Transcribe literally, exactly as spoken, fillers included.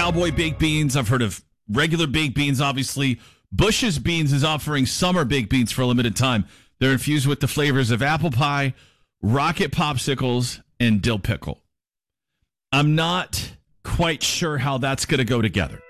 Cowboy baked beans. I've heard of regular baked beans, obviously. Bush's Beans is offering summer baked beans for a limited time. They're infused with the flavors of apple pie, rocket popsicles, and dill pickle. I'm not quite sure how that's going to go together.